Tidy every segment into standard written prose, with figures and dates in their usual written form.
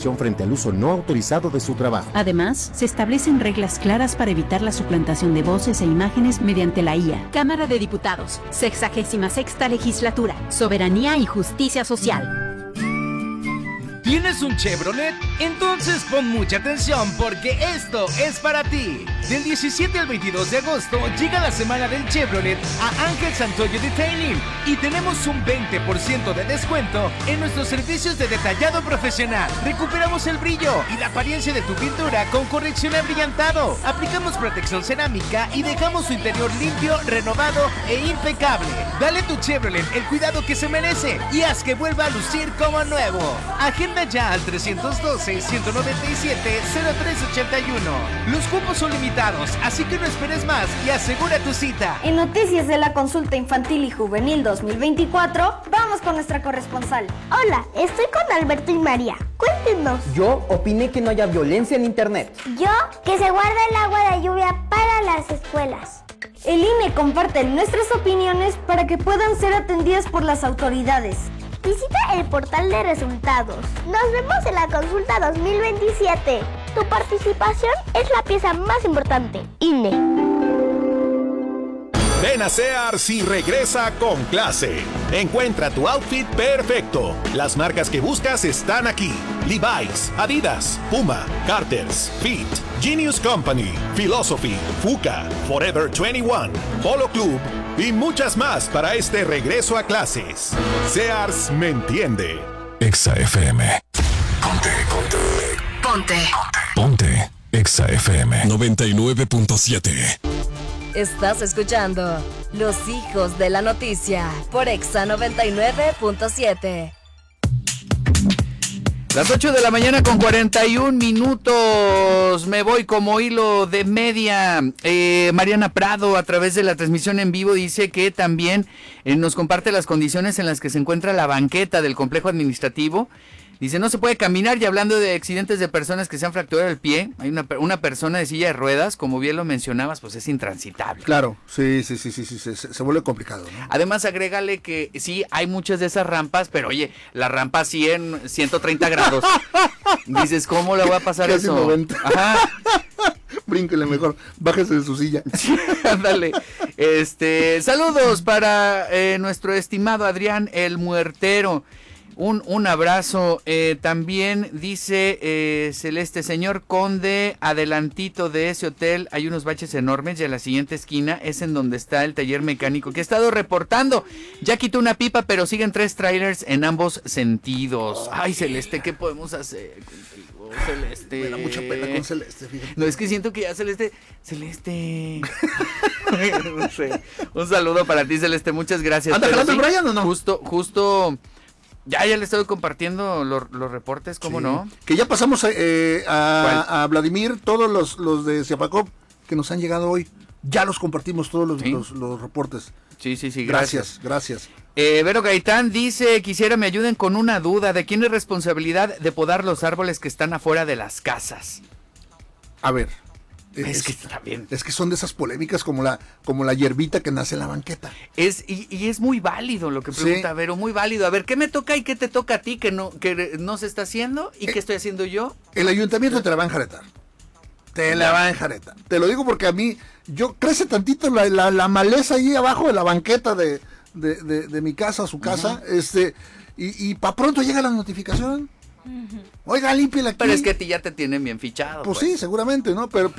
protección frente al uso no autorizado de su trabajo. Además, se establecen reglas claras para evitar la suplantación de voces e imágenes mediante la IA. Cámara de Diputados, 66ª Legislatura, Soberanía y Justicia Social. ¿Tienes un Chevrolet? Entonces pon mucha atención porque esto es para ti. Del 17 al 22 de agosto llega la semana del Chevrolet a Ángel Santoyo Detailing y tenemos un 20% de descuento en nuestros servicios de detallado profesional. Recuperamos el brillo y la apariencia de tu pintura con corrección y brillantado. Aplicamos protección cerámica y dejamos su interior limpio, renovado e impecable. Dale a tu Chevrolet el cuidado que se merece y haz que vuelva a lucir como nuevo. Agenda ya al 312-197-0381. Los cupos son limitados, así que no esperes más y asegura tu cita. En Noticias de la Consulta Infantil y Juvenil 2024, vamos con nuestra corresponsal. Hola, estoy con Alberto y María. Cuéntenos. Yo opiné que no haya violencia en internet. Yo, que se guarde el agua de lluvia para las escuelas. El INE comparte nuestras opiniones para que puedan ser atendidas por las autoridades. Visita el portal de resultados. Nos vemos en la consulta 2027. Tu participación es la pieza más importante. INE. Ven a Sears y regresa con clase. Encuentra tu outfit perfecto. Las marcas que buscas están aquí: Levi's, Adidas, Puma, Carter's, Fit, Genius Company, Philosophy, Fuka, Forever 21, Polo Club y muchas más para este regreso a clases. Sears me entiende. Exa FM. Ponte. Exa FM 99.7. Estás escuchando Los Hijos de la Noticia por Exa 99.7. Las 8 de la mañana con 41 minutos. Me voy como hilo de media. Mariana Prado, a través de la transmisión en vivo, dice que también nos comparte las condiciones en las que se encuentra la banqueta del complejo administrativo. Dice, no se puede caminar, y hablando de accidentes de personas que se han fracturado el pie, hay una persona de silla de ruedas, como bien lo mencionabas, pues es intransitable. Claro, sí, se vuelve complicado, ¿no? Además, agrégale que sí, hay muchas de esas rampas, pero oye, la rampa 130 grados. Dices, ¿cómo le voy a pasar Casi eso? 90. Ajá. Brínquele mejor, bájese de su silla. Ándale. Saludos para nuestro estimado Adrián el Muertero. Un abrazo. También dice Celeste, señor Conde, adelantito de ese hotel hay unos baches enormes y a la siguiente esquina es en donde está el taller mecánico que he estado reportando. Ya quitó una pipa, pero siguen 3 trailers en ambos sentidos. Ay, Celeste, ¿qué podemos hacer contigo, Celeste? Me da mucha pena con Celeste, fíjate. No, es que siento que ya Celeste. No sé. Un saludo para ti, Celeste, muchas gracias. ¿Anda jalando el Brian o no? Justo. Ya le estoy compartiendo los reportes, ¿cómo no? Que ya pasamos a Vladimir, todos los de Ziapacop que nos han llegado hoy. Ya los compartimos todos los reportes. Sí, gracias. Vero Gaitán dice, quisiera me ayuden con una duda. ¿De quién es responsabilidad de podar los árboles que están afuera de las casas? A ver. Es que está bien. Es que son de esas polémicas como la hierbita que nace en la banqueta. Y es muy válido lo que pregunta Vero, muy válido. A ver, ¿qué me toca y qué te toca a ti que no se está haciendo y qué estoy haciendo yo? El ayuntamiento te la va a enjaretar. Te lo digo porque a mí, crece tantito la maleza ahí abajo de la banqueta de mi casa, su casa, y para pronto llega la notificación. Oiga, límpiala aquí. Pero es que a ti ya te tienen bien fichado. Pues sí, seguramente, ¿no? Pero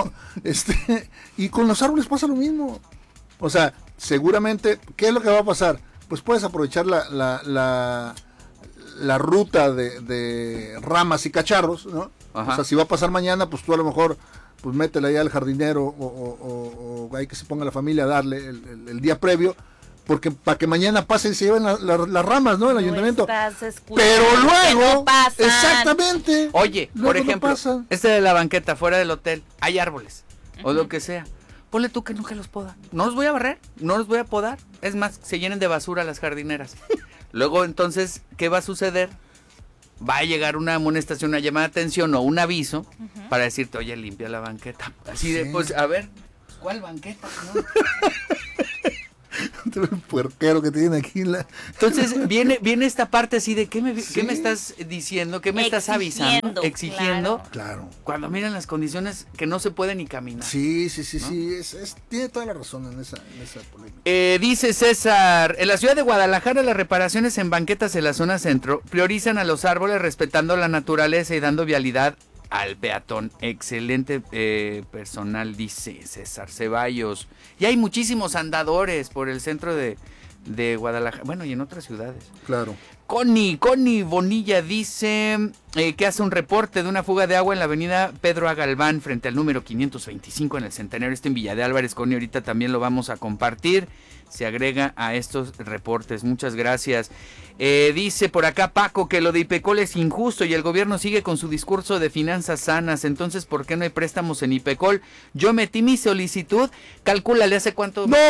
y con los árboles pasa lo mismo. O sea, seguramente, ¿qué es lo que va a pasar? Pues puedes aprovechar la ruta de ramas y cacharros, ¿no? Ajá. O sea, si va a pasar mañana, pues tú a lo mejor, pues métele ahí al jardinero o hay que se ponga la familia a darle el día previo. Porque para que mañana pasen y se lleven las ramas, ¿no? El ayuntamiento. Pero luego, exactamente. Oye, por ejemplo, de la banqueta fuera del hotel, hay árboles, o lo que sea. Ponle tú que nunca los poda. No los voy a barrer, no los voy a podar. Es más, se llenen de basura las jardineras. Luego, entonces, ¿qué va a suceder? Va a llegar una amonestación, una llamada de atención o un aviso para decirte, oye, limpia la banqueta. Así de, pues, a ver, ¿cuál banqueta? ¿No? El puerquero que tiene aquí. Entonces viene esta parte así de ¿qué me estás diciendo? ¿Qué me estás avisando? Exigiendo. Claro. Cuando miran las condiciones que no se puede ni caminar. Sí. Tiene toda la razón en esa polémica. Dice César, en la ciudad de Guadalajara las reparaciones en banquetas en la zona centro priorizan a los árboles respetando la naturaleza y dando vialidad al peatón. Excelente personal, dice César Ceballos. Y hay muchísimos andadores por el centro de Guadalajara, bueno, y en otras ciudades. Claro. Connie Bonilla dice que hace un reporte de una fuga de agua en la avenida Pedro A. Galván frente al número 525 en el Centenario, en Villa de Álvarez. Connie, ahorita también lo vamos a compartir. Se agrega a estos reportes. Muchas gracias. Dice por acá Paco que lo de IPECOL es injusto y el gobierno sigue con su discurso de finanzas sanas. Entonces, ¿por qué no hay préstamos en IPECOL? Yo metí mi solicitud. Calcúlale hace cuánto. No,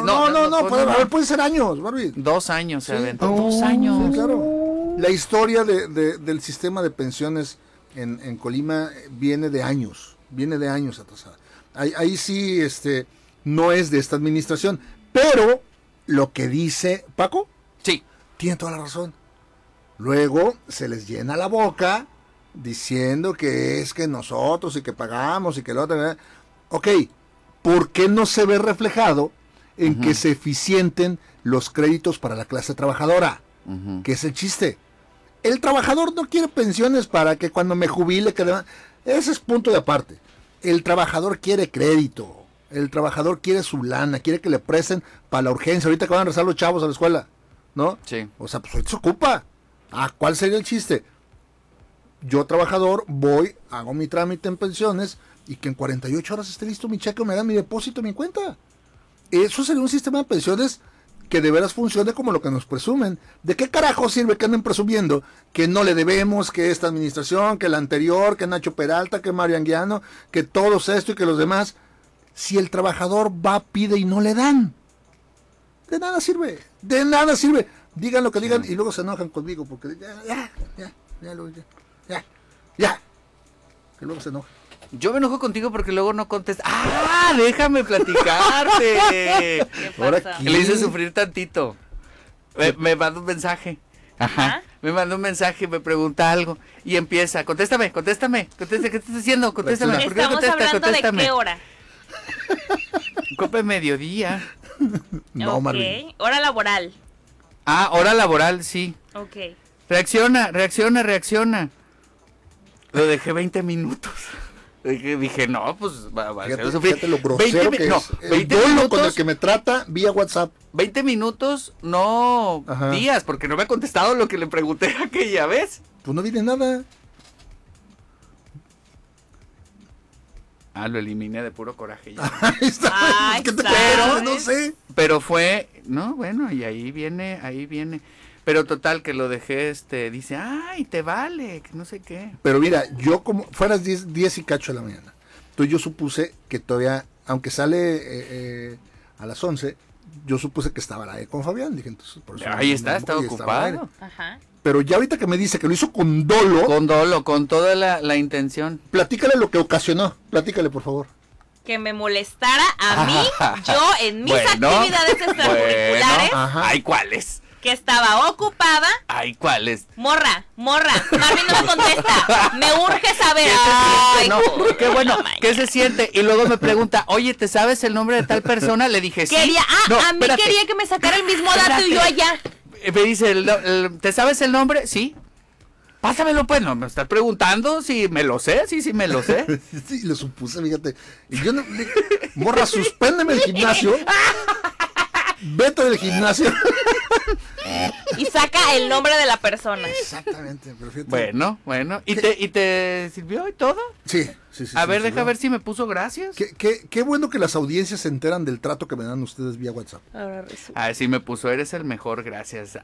puede ser años, Barbie. 2 años se aventó. 2 años. Sí, claro. La historia del sistema de pensiones en Colima viene de años atrasada. Ahí sí, no es de esta administración. Pero lo que dice Paco, sí, tiene toda la razón. Luego se les llena la boca diciendo que es que nosotros y que pagamos y que lo otro. Ok, ¿por qué no se ve reflejado en que se eficienten los créditos para la clase trabajadora? Que es el chiste. El trabajador no quiere pensiones para que cuando me jubile, ese es punto de aparte. El trabajador quiere crédito. El trabajador quiere su lana, quiere que le presten para la urgencia. Ahorita que van a regresar los chavos a la escuela, ¿no? Sí. O sea, pues ahorita se ocupa. ¿Cuál sería el chiste? Yo, trabajador, voy, hago mi trámite en pensiones y que en 48 horas esté listo mi cheque o me hagan mi depósito en mi cuenta. Eso sería un sistema de pensiones que de veras funcione como lo que nos presumen. ¿De qué carajo sirve que anden presumiendo que no le debemos, que esta administración, que la anterior, que Nacho Peralta, que Mario Anguiano, que todos esto y que los demás? Si el trabajador va, pide y no le dan, de nada sirve, digan lo que digan y luego se enojan conmigo porque ya, que luego se enojan. Yo me enojo contigo porque luego no contestas. Déjame platicarte. Ahora le hice sufrir tantito. Me manda un mensaje. Me manda un mensaje, me pregunta algo y empieza, contéstame, ¿qué estás haciendo? Contéstame. ¿Por qué no contestas? Estamos hablando Contéstame. de qué hora. Copa de mediodía. No, Marvin. Hora laboral. Hora laboral, sí. Ok. Reacciona. Lo dejé 20 minutos. Dije, no, pues va a ser sufrir. Fíjate lo grosero que es. El dolo con el que me trata vía WhatsApp. 20 minutos, no días, porque no me ha contestado lo que le pregunté aquella vez. Pues no viene nada. Lo eliminé de puro coraje ya. Pero no sé. Pero fue, no, bueno, y ahí viene. Pero total que lo dejé, dice, te vale, que no sé qué. Pero mira, yo como fueras 10 y cacho de la mañana. Entonces yo supuse que todavía, aunque sale a las 11, yo supuse que estaba al aire con Fabián. Dije, entonces, por eso ahí está ocupado. Ajá. Pero ya ahorita que me dice que lo hizo con dolo. Con toda la intención. Platícale lo que ocasionó. Platícale, por favor. Que me molestara a mí, yo en mis actividades extracurriculares. Ay, ¿cuáles? Que estaba ocupada. Ay, ¿cuáles? Morra, Marvin no me contesta. Me urge saber. Qué bueno, ¿qué se siente? Y luego me pregunta, oye, ¿te sabes el nombre de tal persona? Le dije, sí. A mí quería que me sacara el mismo dato y yo allá. Me dice, ¿te sabes el nombre? Sí. Pásamelo, pues, no me estás preguntando si me lo sé, sí me lo sé. Sí, lo supuse, fíjate. Y yo morra, suspéndeme el gimnasio. Vete del gimnasio. Y saca el nombre de la persona. Exactamente, perfecto. Bueno. ¿Y te sirvió y todo? Sí. A ver, deja ver si me puso gracias. Qué bueno que las audiencias se enteran del trato que me dan ustedes vía WhatsApp. Ahora resulta. Sí me puso, eres el mejor, gracias.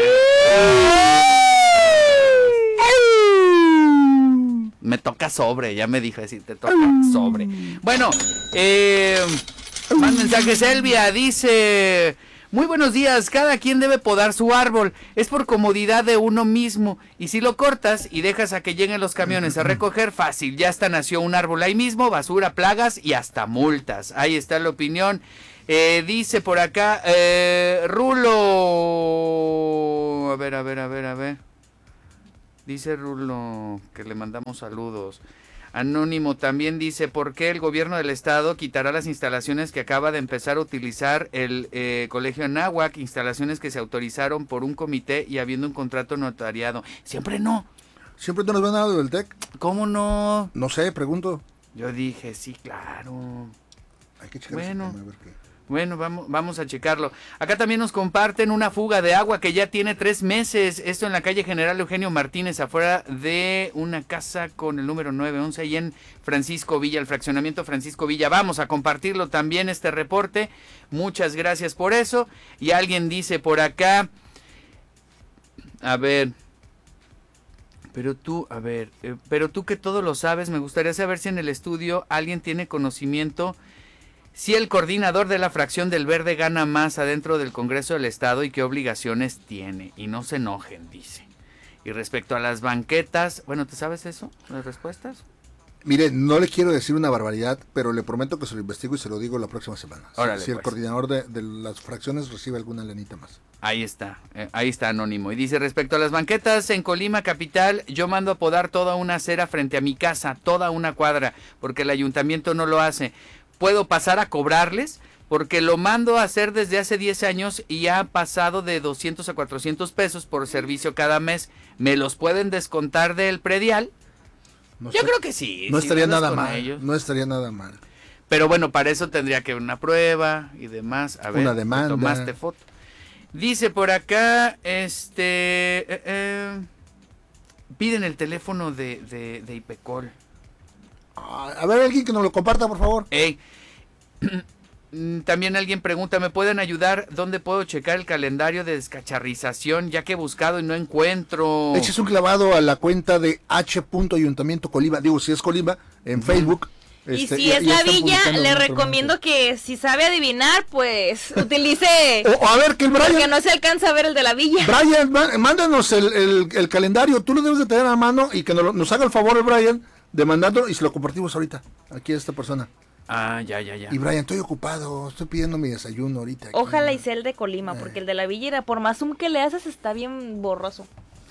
Me toca sobre, ya me dijo así, te toca sobre. Bueno, más mensajes. Elvia dice, Muy buenos días, cada quien debe podar su árbol, es por comodidad de uno mismo, y si lo cortas y dejas a que lleguen los camiones a recoger, fácil, ya hasta nació un árbol ahí mismo, basura, plagas y hasta multas. Ahí está la opinión. Dice por acá, Rulo, a ver. Dice Rulo que le mandamos saludos. Anónimo también dice, ¿por qué el gobierno del estado quitará las instalaciones que acaba de empezar a utilizar el Colegio Anáhuac? Instalaciones que se autorizaron por un comité y habiendo un contrato notariado. Siempre no. ¿Siempre te nos ven nada del TEC? ¿Cómo no? No sé, pregunto. Yo dije, sí, claro. Hay que checar ese tema, a ver qué. Bueno, vamos a checarlo. Acá también nos comparten una fuga de agua que ya tiene 3 meses. Esto en la calle General Eugenio Martínez, afuera de una casa con el número 911, ahí en Francisco Villa, el fraccionamiento Francisco Villa. Vamos a compartirlo también, este reporte. Muchas gracias por eso. Y alguien dice por acá, a ver... Pero tú que todo lo sabes, me gustaría saber si en el estudio alguien tiene conocimiento... Si el coordinador de la fracción del Verde gana más adentro del Congreso del Estado y qué obligaciones tiene. Y no se enojen, dice. Y respecto a las banquetas, bueno, ¿te sabes eso? ¿Las respuestas? Mire, no le quiero decir una barbaridad, pero le prometo que se lo investigo y se lo digo la próxima semana. Órale, si el coordinador de las fracciones recibe alguna lanita más. Ahí está Anónimo. Y dice, respecto a las banquetas en Colima capital, yo mando a podar toda una acera frente a mi casa, toda una cuadra, porque el ayuntamiento no lo hace. ¿Puedo pasar a cobrarles? Porque lo mando a hacer desde hace 10 años y ha pasado de 200 a 400 pesos por servicio cada mes. ¿Me los pueden descontar del predial? Yo creo que sí. No estaría nada mal. No estaría nada mal. Pero bueno, para eso tendría que haber una prueba y demás. A ver, una demanda. Tomaste foto. Dice por acá, piden el teléfono de Ipecol. A ver, alguien que nos lo comparta, por favor. También alguien pregunta, ¿me pueden ayudar? ¿Dónde puedo checar el calendario de descacharrización? Ya que he buscado y no encuentro. Eches un clavado a la cuenta de H.Ayuntamiento Colima. Digo, si es Colima, en Facebook. Y si es la villa, le recomiendo que si sabe adivinar, pues utilice. A ver, que el Brian. Porque no se alcanza a ver el de la villa. Brian, mándanos el calendario. Tú lo debes de tener a mano y que nos haga el favor el Brian de mandarlo y se lo compartimos ahorita. Aquí a esta persona. Ah, ya. Y Brian, estoy ocupado, estoy pidiendo mi desayuno ahorita. Aquí. Ojalá y sea el de Colima, porque el de la villa, por más zoom que le haces, está bien borroso.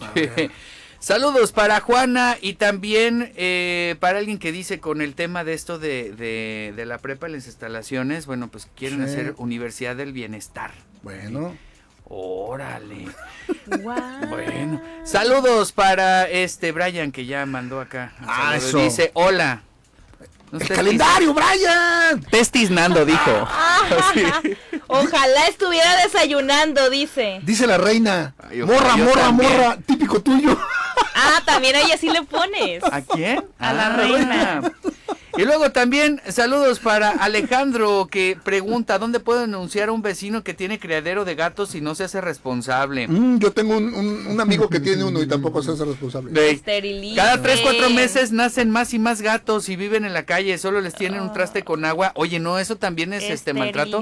Saludos para Juana y también para alguien que dice con el tema de esto de la prepa en las instalaciones, bueno, pues quieren hacer Universidad del Bienestar. Bueno. Órale. Wow. Bueno, saludos para Brian que ya mandó acá. Eso. Dice, hola. ¡El calendario, Brian! Testiznando, dijo. Sí. Ojalá estuviera desayunando, dice. Dice la reina. Ay, morra, típico tuyo. También a ella sí le pones. ¿A quién? A la reina. Y luego también saludos para Alejandro que pregunta, ¿dónde puedo denunciar a un vecino que tiene criadero de gatos y no se hace responsable? Yo tengo un amigo que tiene uno y tampoco se hace responsable. Cada 3-4 meses nacen más y más gatos y viven en la calle, solo les tienen un traste con agua. Oye, no, eso también es maltrato.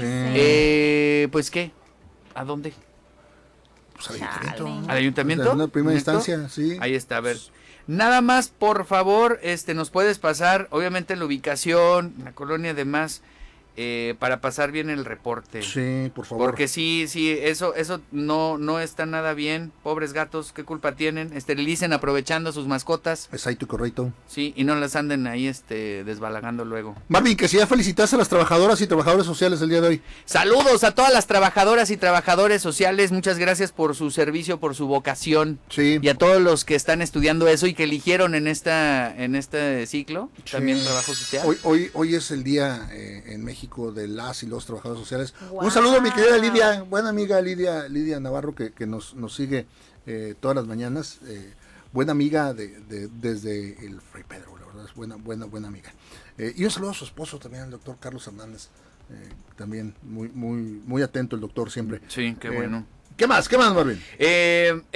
Sí. Pues ¿qué? ¿A dónde? Pues al ayuntamiento. ¿Al ayuntamiento? En una primera instancia, sí. Ahí está, a ver. Nada más, por favor, nos puedes pasar, obviamente, la ubicación, la colonia, además, para pasar bien el reporte. Sí, por favor. Porque sí, eso no está nada bien. Pobres gatos, ¿qué culpa tienen? Esterilicen aprovechando a sus mascotas. Exacto, correcto. Sí, y no las anden ahí desbalagando luego. Marvin, que si ya felicitaste a las trabajadoras y trabajadores sociales el día de hoy. Saludos a todas las trabajadoras y trabajadores sociales. Muchas gracias por su servicio, por su vocación. Sí. Y a todos los que están estudiando eso y que eligieron en este ciclo, sí. También trabajo social. Hoy es el día en México de las y los trabajadores sociales. Wow. Un saludo a mi querida Lidia, buena amiga Lidia Navarro que nos sigue todas las mañanas, buena amiga desde el Fray Pedro, la verdad es buena amiga. Y un saludo a su esposo también, el doctor Carlos Hernández, también muy atento el doctor siempre. Sí, qué bueno. ¿Qué más, Marvin?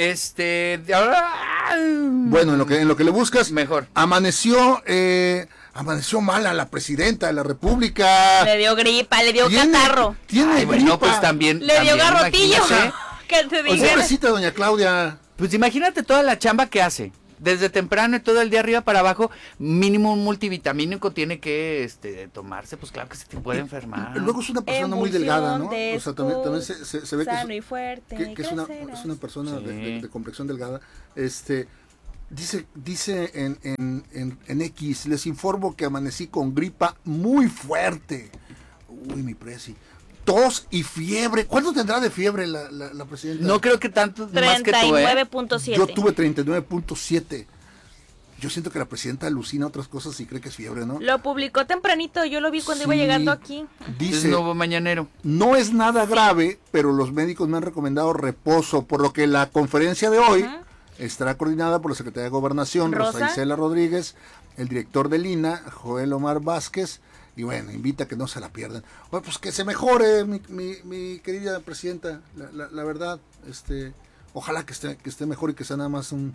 Bueno, en lo que le buscas, mejor. Amaneció amaneció mala la presidenta de la República. Le dio gripa, le dio catarro. Tiene gripa. Bueno, pues también. Le dio garrotillo. ¿Qué te digo? Pobrecita doña Claudia. Pues imagínate toda la chamba que hace. Desde temprano y todo el día arriba para abajo, mínimo un multivitamínico tiene que tomarse, pues claro que se te puede enfermar. Luego es una persona muy delgada, ¿no? O sea, también se ve sano y fuerte, que es una persona de complexión delgada. Dice en X, les informo que amanecí con gripa muy fuerte. Uy, mi presi. Tos y fiebre. ¿Cuánto tendrá de fiebre la presidenta? No creo que tanto, más que tú, 39.7. Yo tuve 39.7. Yo siento que la presidenta alucina otras cosas y cree que es fiebre, ¿no? Lo publicó tempranito, yo lo vi cuando iba llegando aquí. Dice, nuevo mañanero. No es nada grave, pero los médicos me han recomendado reposo, por lo que la conferencia de hoy estará coordinada por la Secretaría de Gobernación, Rosa Isela Rodríguez, el director del INA, Joel Omar Vázquez, y bueno, invita a que no se la pierdan. Bueno, pues que se mejore, mi querida presidenta, la verdad, ojalá que esté mejor y que sea nada más un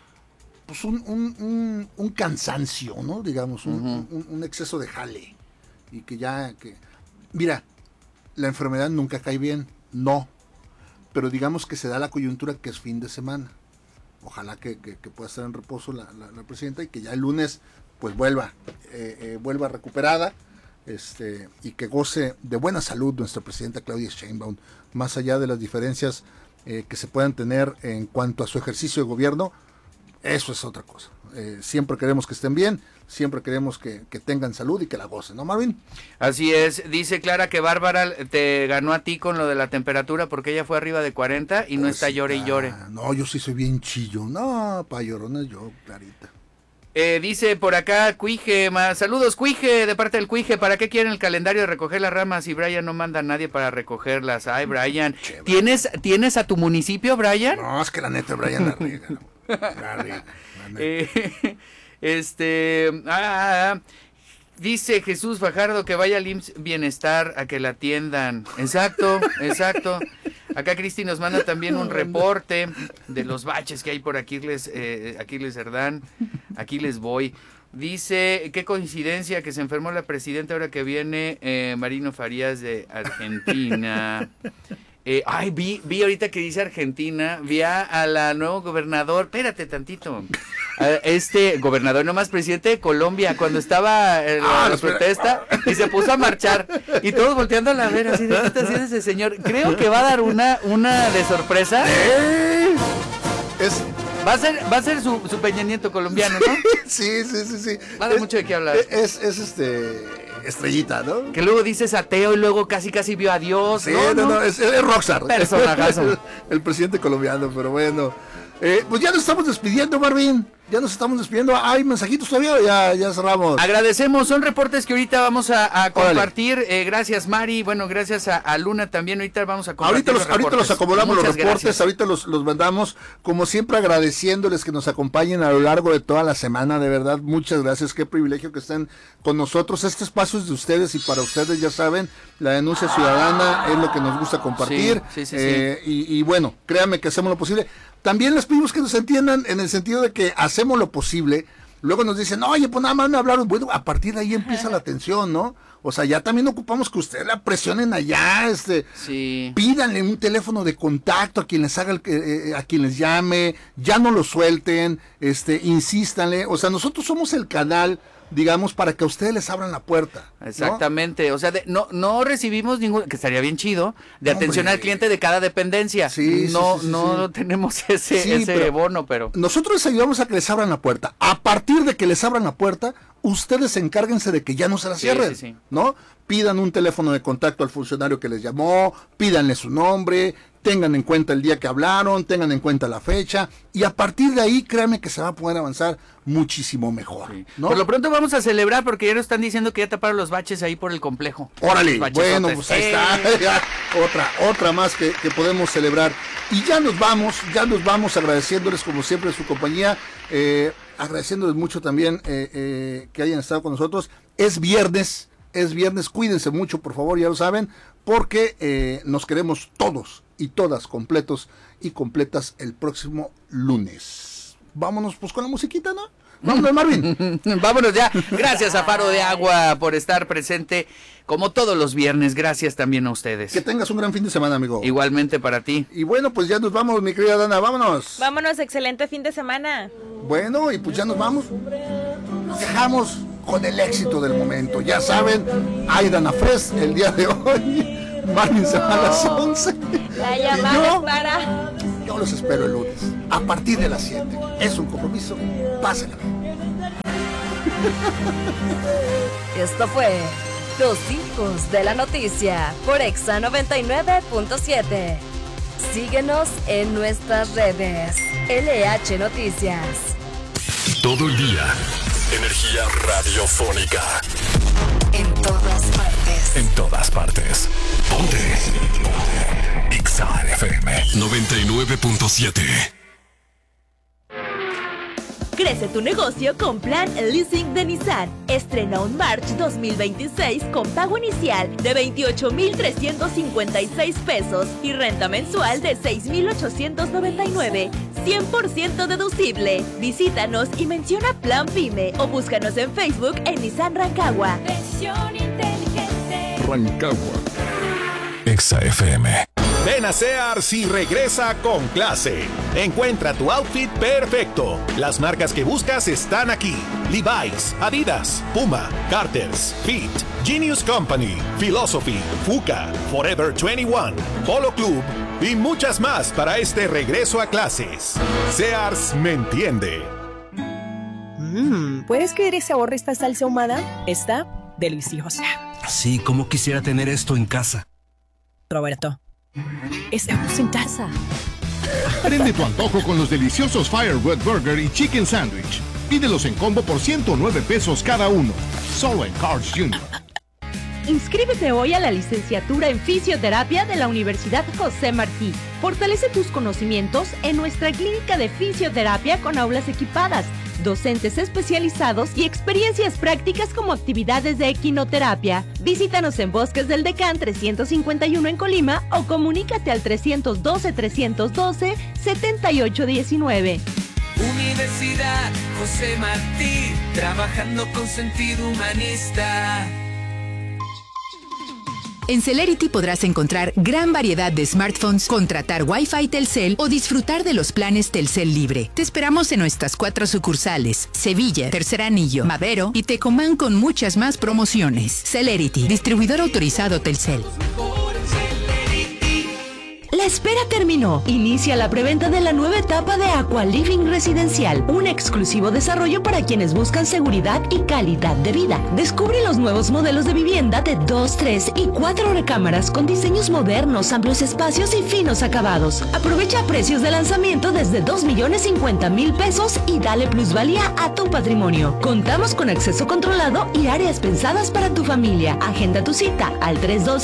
cansancio, ¿no? Digamos, un exceso de jale. Y mira, la enfermedad nunca cae bien, no. Pero digamos que se da la coyuntura que es fin de semana. Ojalá que pueda estar en reposo la presidenta y que ya el lunes pues vuelva recuperada, y que goce de buena salud nuestra presidenta Claudia Sheinbaum, más allá de las diferencias que se puedan tener en cuanto a su ejercicio de gobierno. Eso es otra cosa. Siempre queremos que estén bien, siempre queremos que tengan salud y que la gocen, ¿no, Marvin? Así es. Dice Clara que Bárbara te ganó a ti con lo de la temperatura porque ella fue arriba de 40 y no está llore y llore. No, yo sí soy bien chillo. No, pa' llorones yo, Clarita. Dice por acá Cuije, saludos Cuije, de parte del Cuije, ¿para qué quieren el calendario de recoger las ramas si Brian no manda a nadie para recogerlas? Ay, Brian, ¿tienes a tu municipio, Brian? No, es que la neta Brian la riega. Dice Jesús Fajardo que vaya al IMSS Bienestar a que la atiendan. Exacto. Acá Cristi nos manda también un reporte de los baches que hay por Aquiles Cerdán. Aquí les voy. Dice, qué coincidencia que se enfermó la presidenta ahora que viene Marino Farías de Argentina. Vi ahorita que dice Argentina, vi a la nuevo gobernador, espérate tantito, gobernador nomás presidente de Colombia, cuando estaba en la protesta y se puso a marchar y todos volteando a ver así de qué está haciendo ese señor. Creo que va a dar una de sorpresa. Va a ser su Peña Nieto colombiano, ¿no? Sí. Va a dar mucho de qué hablar. Es estrellita, ¿no? Que luego dices ateo y luego casi vio a Dios. Sí, no, es rockstar. Personajazo. El presidente colombiano, pero bueno. Pues ya nos estamos despidiendo, Marvin. Ya nos estamos despidiendo. ¿Hay mensajitos todavía? Ya cerramos. Agradecemos. Son reportes que ahorita vamos a compartir. Gracias, Mari. Bueno, gracias a Luna también. Ahorita vamos a compartir. Ahorita los acomodamos. Muchas los reportes. Gracias. Ahorita los mandamos. Como siempre, agradeciéndoles que nos acompañen a lo largo de toda la semana. De verdad, muchas gracias. Qué privilegio que estén con nosotros. Este espacio es de ustedes y para ustedes, ya saben, la denuncia ciudadana es lo que nos gusta compartir. Sí. Y bueno, créanme que hacemos lo posible. También les pedimos que nos entiendan en el sentido de que hacemos lo posible. Luego nos dicen, oye, pues nada más me hablaron. Bueno, a partir de ahí empieza la tensión, ¿no? O sea, ya también ocupamos que ustedes la presionen allá, pídanle un teléfono de contacto a quien les haga, a quien les llame, ya no lo suelten, insístanle. O sea, nosotros somos el canal, digamos, para que a ustedes les abran la puerta, ¿no? Exactamente, o sea, no recibimos ningún, que estaría bien chido, de atención al cliente de cada dependencia. No tenemos ese bono, pero nosotros les ayudamos a que les abran la puerta. A partir de que les abran la puerta, ustedes encárguense de que ya no se la cierren, ¿no? Pidan un teléfono de contacto al funcionario que les llamó, pídanle su nombre, tengan en cuenta el día que hablaron, tengan en cuenta la fecha, y a partir de ahí, créanme que se va a poder avanzar muchísimo mejor, ¿no? Por lo pronto vamos a celebrar porque ya nos están diciendo que ya taparon los baches ahí por el complejo. Órale, bueno, pues ahí está, ya, otra más que podemos celebrar. Y ya nos vamos agradeciéndoles como siempre su compañía, agradeciéndoles mucho también que hayan estado con nosotros. Es viernes, cuídense mucho, por favor, ya lo saben, porque nos queremos todos y todas completos y completas el próximo lunes. Vámonos pues con la musiquita, ¿no? Vámonos, Marvin. Vámonos ya. Gracias a Faro de Agua por estar presente como todos los viernes. Gracias también a ustedes. Que tengas un gran fin de semana, amigo. Igualmente para ti. Y bueno, pues ya nos vamos, mi querida Dana, vámonos. Vámonos, excelente fin de semana. Bueno, y pues ya nos vamos. Nos dejamos con el éxito del momento. Ya saben, hay Dana Fres el día de hoy. Marvin se va a las 11. La llamada es para... Yo los espero el lunes, a partir de las 7. Es un compromiso. Pásenla. Esto fue Los Hijos de la Noticia por Exa 99.7. Síguenos en nuestras redes. LH Noticias. Todo el día. Energía radiofónica. En todas partes. En todas partes. Ponte. Exa FM 99.7. Crece tu negocio con Plan Leasing de Nissan. Estrena un March 2026 con pago inicial de 28,356 pesos y renta mensual de 6,899. 100% deducible. Visítanos y menciona Plan Pyme o búscanos en Facebook en Nissan Rancagua. Decisión inteligente. Rancagua. Exa FM. Ven a Sears y regresa con clase. Encuentra tu outfit perfecto. Las marcas que buscas están aquí: Levi's, Adidas, Puma, Carter's, Fit, Genius Company, Philosophy, Fuka, Forever 21, Polo Club y muchas más para este regreso a clases. Sears me entiende. ¿Puedes creer ese sabor de esta salsa ahumada? Está deliciosa. Sí, como quisiera tener esto en casa. Roberto, estamos en casa. Prende tu antojo con los deliciosos Firewood Burger y Chicken Sandwich. Pídelos en combo por 109 pesos cada uno. Solo en Carl's Jr. Inscríbete hoy a la licenciatura en Fisioterapia de la Universidad José Martí. Fortalece tus conocimientos en nuestra clínica de fisioterapia con aulas equipadas, docentes especializados y experiencias prácticas como actividades de equinoterapia. Visítanos en Bosques del Decán 351 en Colima o comunícate al 312-312-7819. Universidad José Martí, trabajando con sentido humanista. En Celerity podrás encontrar gran variedad de smartphones, contratar Wi-Fi Telcel o disfrutar de los planes Telcel Libre. Te esperamos en nuestras 4 sucursales: Sevilla, Tercer Anillo, Madero y Tecomán, con muchas más promociones. Celerity, distribuidor autorizado Telcel. La espera terminó. Inicia la preventa de la nueva etapa de Aqua Living Residencial, un exclusivo desarrollo para quienes buscan seguridad y calidad de vida. Descubre los nuevos modelos de vivienda de 2, 3 y 4 recámaras con diseños modernos, amplios espacios y finos acabados. Aprovecha precios de lanzamiento desde 2,50,000 pesos y dale plusvalía a tu patrimonio. Contamos con acceso controlado y áreas pensadas para tu familia. Agenda tu cita al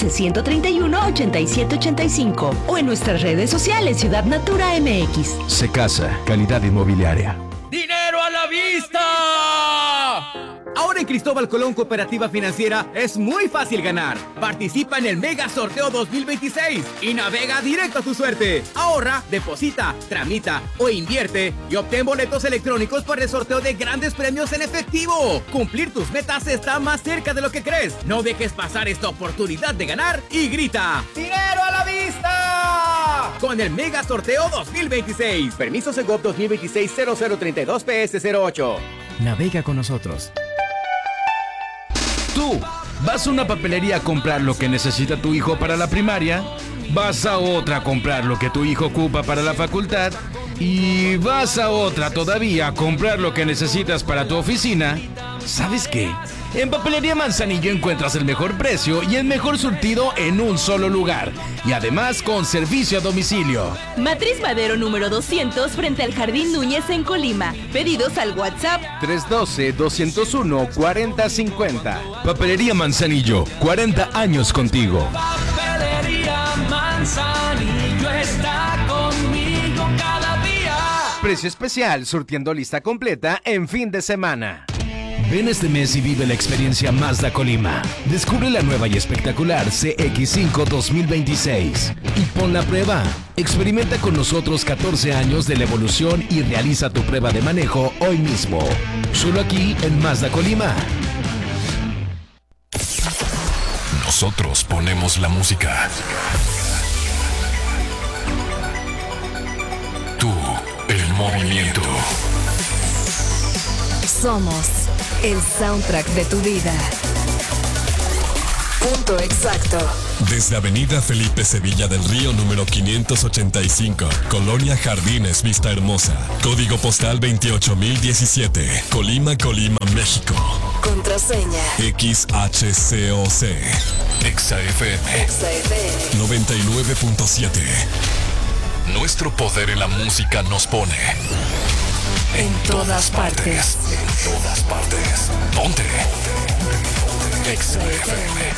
312-131-8785 o en nuestras redes sociales Ciudad Natura MX. Se casa, calidad inmobiliaria. ¡Dinero a la vista! Ahora en Cristóbal Colón Cooperativa Financiera es muy fácil ganar. Participa en el Mega Sorteo 2026 y navega directo a tu suerte. Ahorra, deposita, tramita o invierte y obtén boletos electrónicos para el sorteo de grandes premios en efectivo. Cumplir tus metas está más cerca de lo que crees. No dejes pasar esta oportunidad de ganar y grita: ¡Dinero a la vista! Con el Mega Sorteo 2026. Permiso Segov 2026-0032 PS08. Navega con nosotros. Tú, ¿vas a una papelería a comprar lo que necesita tu hijo para la primaria? ¿Vas a otra a comprar lo que tu hijo ocupa para la facultad? ¿Y vas a otra todavía a comprar lo que necesitas para tu oficina? ¿Sabes qué? En Papelería Manzanillo encuentras el mejor precio y el mejor surtido en un solo lugar. Y además con servicio a domicilio. Matriz Madero número 200 frente al Jardín Núñez en Colima. Pedidos al WhatsApp 312-201-4050. Papelería Manzanillo, 40 años contigo. Papelería Manzanillo está conmigo cada día. Precio especial surtiendo lista completa en fin de semana. Ven este mes y vive la experiencia Mazda Colima. Descubre la nueva y espectacular CX5 2026 y pon la prueba. Experimenta con nosotros 14 años de la evolución y realiza tu prueba de manejo hoy mismo. Solo aquí en Mazda Colima. Nosotros ponemos la música. Tú, el movimiento. Somos el soundtrack de tu vida. Punto exacto. Desde Avenida Felipe Sevilla del Río número 585, Colonia Jardines, Vista Hermosa. Código postal 28017, Colima, México. Contraseña XHCOC. ExaFM 99.7. Nuestro poder en la música nos pone en todas partes. En todas partes. Ponte. ExaFM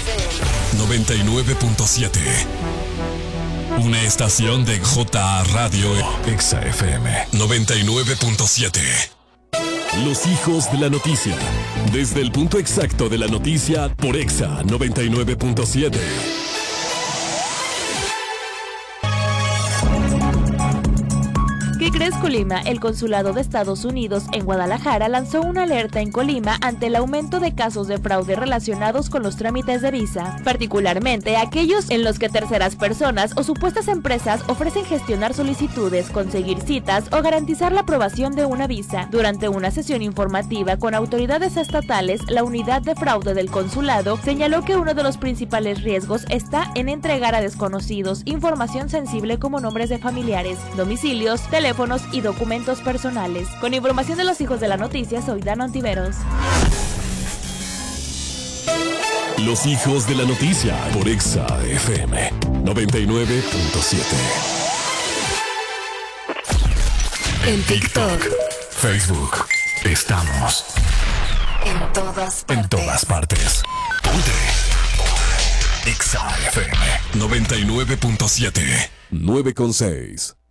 99.7. Una estación de JA Radio. ExaFM 99.7. Los hijos de la noticia. Desde el punto exacto de la noticia por Exa 99.7. ¿Qué crees, Colima? El Consulado de Estados Unidos en Guadalajara lanzó una alerta en Colima ante el aumento de casos de fraude relacionados con los trámites de visa, particularmente aquellos en los que terceras personas o supuestas empresas ofrecen gestionar solicitudes, conseguir citas o garantizar la aprobación de una visa. Durante una sesión informativa con autoridades estatales, la unidad de fraude del consulado señaló que uno de los principales riesgos está en entregar a desconocidos información sensible como nombres de familiares, domicilios, teléfonos y documentos personales. Con información de los hijos de la noticia, soy Dana Ontiveros. Los hijos de la noticia por Exa FM 99.7. En TikTok, Facebook, estamos en todas partes. En todas partes. Ponte. Exa FM 99.7. 9.6.